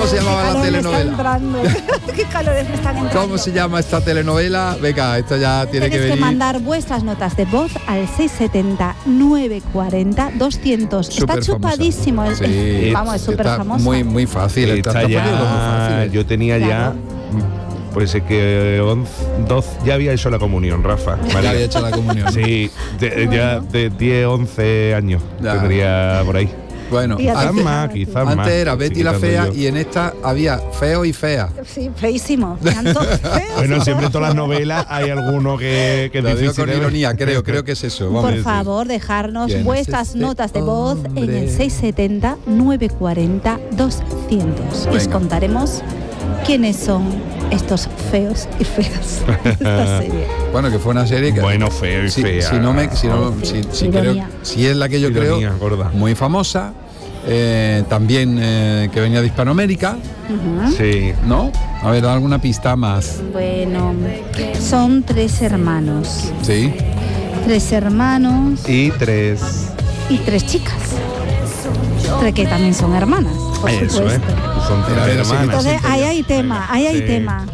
¿Cómo se llamaba la telenovela? Qué calores me están entrando. ¿Cómo se llama esta telenovela? Venga, esto ya tiene que venir. Tienes que mandar vuestras notas de voz al 670-940-200. Está chupadísimo. Sí, vamos, es súper famoso. Muy fácil. Está ya, muy fácil. Yo tenía ya... Pues es que 12 ya había hecho la comunión, Rafa. Ya había hecho la comunión. Sí, ya de 10, 11 años tendría por ahí. Bueno, quizás más. Antes era Betty la fea y en esta había feo y fea. Sí, feísimo. Bueno, siempre en todas las novelas hay alguno que lo digo con ironía, creo que es eso. Vamos. Por favor, dejarnos vuestras notas de voz en el 670-940-200. Y os contaremos quiénes son estos feos y feas de esta serie. Bueno, que fue una serie que... Bueno, feo y fea. Si es la que yo ironía, creo, gorda. muy famosa. También que venía de Hispanoamérica. Sí. ¿No? A ver, alguna pista más. Bueno, son 3 hermanos. Sí. 3 hermanos. Y 3 chicas. 3 que también son hermanas. Por eso, supuesto. Son 3 hermanas. Entonces, ahí hay tema.